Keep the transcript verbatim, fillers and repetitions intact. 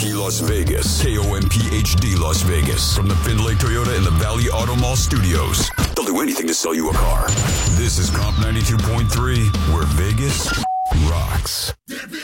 Key Las Vegas. K O M P H D Las Vegas. From the Findlay Toyota and the Valley Auto Mall studios. They'll do anything to sell you a car. This is Comp ninety-two point three, where Vegas rocks.